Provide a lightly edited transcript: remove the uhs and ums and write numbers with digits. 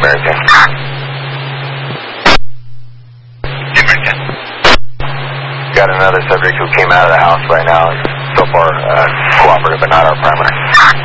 American. American. Got another subject who came out of the house right now. So far, cooperative, but not our primary.